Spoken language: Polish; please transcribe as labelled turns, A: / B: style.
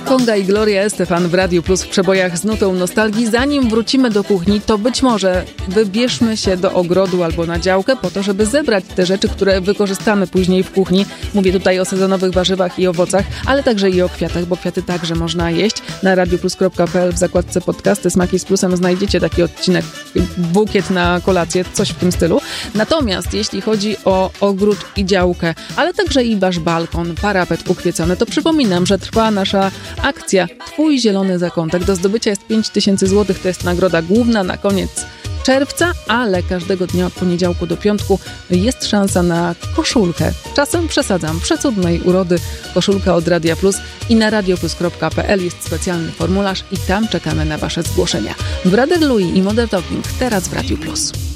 A: Konga i Gloria Estefan w Radiu Plus w przebojach z nutą nostalgii. Zanim wrócimy do kuchni, to być może wybierzmy się do ogrodu albo na działkę po to, żeby zebrać te rzeczy, które wykorzystamy później w kuchni. Mówię tutaj o sezonowych warzywach i owocach, ale także i o kwiatach, bo kwiaty także można jeść. Na radioplus.pl w zakładce podcasty Smaki z Plusem znajdziecie taki odcinek, bukiet na kolację, coś w tym stylu. Natomiast jeśli chodzi o ogród i działkę, ale także i wasz balkon, parapet ukwiecony, to przypominam, że trwa nasza akcja Twój zielony zakątek. Do zdobycia jest 5000 zł, to jest nagroda główna na koniec czerwca, ale każdego dnia od poniedziałku do piątku jest szansa na koszulkę. Czasem przesadzam, przecudnej urody koszulka od Radia Plus i na radioplus.pl jest specjalny formularz i tam czekamy na wasze zgłoszenia. Brother Louis i Modern Talking teraz w Radiu Plus.